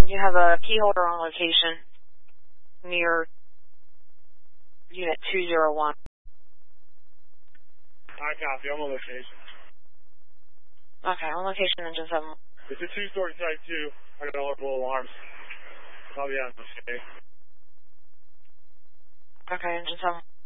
You have a key holder on location near Unit 201. I copy. I'm on location. Okay, on location, Engine 7. It's a two-story site, too. I got multiple alarms. I'll be on the Okay, Engine 7.